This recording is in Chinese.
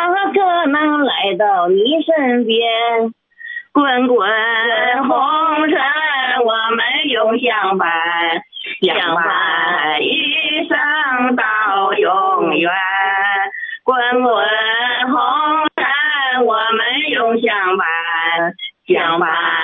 可能来到你身边？滚滚红尘，我们永相伴，相伴一生到永远。滚滚红尘，我们永相伴，相伴。